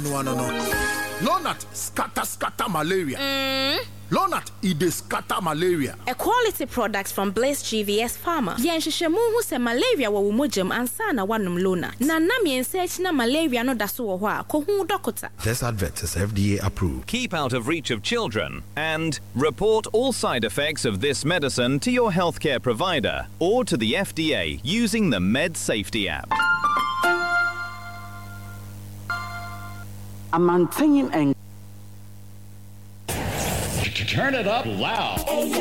Lonat scatter malaria. Lonat ide scatter malaria. A quality product from Blaze GVS Pharma. Yenshishemu hu se malaria wa umojam ansa na wanum Lonat. Na nam yensearch na malaria no daso wo hwa ko hu dokota. This advert is FDA approved. Keep out of reach of children and report all side effects of this medicine to your healthcare provider or to the FDA using the Med Safety app. I'm maintaining and turn it up loud.